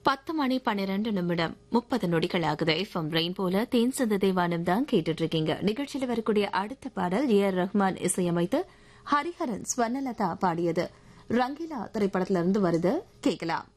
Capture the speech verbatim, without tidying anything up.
பத்து மணி பன்னிரண்டு நிமிடம் முப்பது நொடிகள் ஆகுது. எஃப்எம் ரெயின் போல தேன் சிந்த தேவானம் தான் கேட்டுட்டு இருக்கீங்க. நிகழ்ச்சியில் வரக்கூடிய அடுத்த பாடல் ஏ ஆர் ரஹ்மான் இசையமைத்து ஹரிஹரன் ஸ்வர்ணலதா பாடியது. ரங்கீலா திரைப்படத்திலிருந்து வருது, கேட்கலாம்.